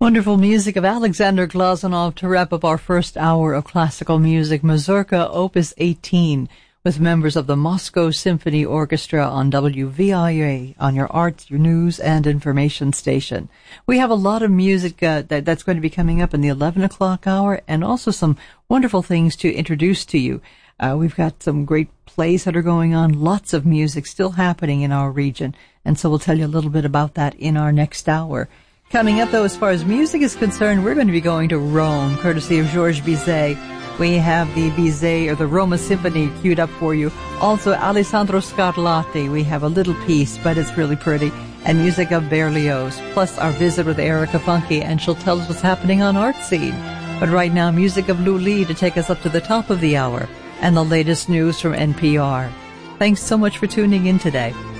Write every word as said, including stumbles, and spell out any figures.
Wonderful music of Alexander Glazunov to wrap up our first hour of classical music, Mazurka Opus eighteen, with members of the Moscow Symphony Orchestra on W V I A, on your arts, your news, and information station. We have a lot of music uh, that, that's going to be coming up in the eleven o'clock hour, and also some wonderful things to introduce to you. Uh, we've got some great plays that are going on, lots of music still happening in our region, and so we'll tell you a little bit about that in our next hour. Coming up, though, as far as music is concerned, we're going to be going to Rome, courtesy of Georges Bizet. We have the Bizet, or the Roma Symphony, queued up for you. Also, Alessandro Scarlatti. We have a little piece, but it's really pretty. And music of Berlioz, plus our visit with Erica Funky, and she'll tell us what's happening on Art Scene. But right now, music of Lou Lee to take us up to the top of the hour, and the latest news from N P R. Thanks so much for tuning in today.